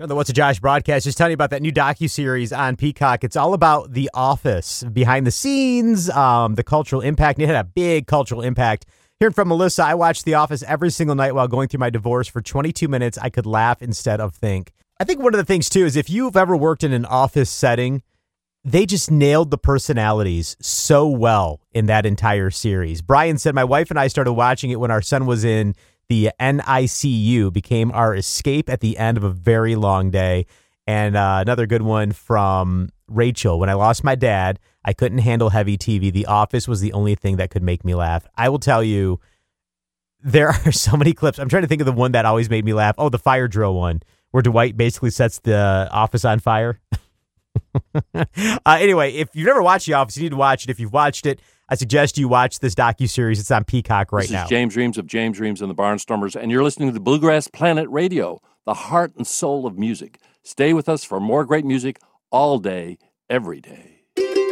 The What's a Josh broadcast, just telling you about that new docuseries on Peacock. It's all about The Office, behind the scenes, the cultural impact. And it had a big cultural impact. Hearing from Melissa, I watched The Office every single night while going through my divorce. For 22 minutes, I could laugh instead of think. I think one of the things, too, is if you've ever worked in an office setting, they just nailed the personalities so well in that entire series. Brian said, my wife and I started watching it when our son was in the NICU, became our escape at the end of a very long day. And another good one from Rachel. When I lost my dad, I couldn't handle heavy TV. The Office was the only thing that could make me laugh. I will tell you, there are so many clips. I'm trying to think of the one that always made me laugh. Oh, the fire drill one, where Dwight basically sets the office on fire. Anyway, if you've never watched The Office, you need to watch it. If you've watched it, I suggest you watch this docuseries. It's on Peacock right now. This is James Reams of James Reams and the Barnstormers, and you're listening to the Bluegrass Planet Radio, the heart and soul of music. Stay with us for more great music all day, every day.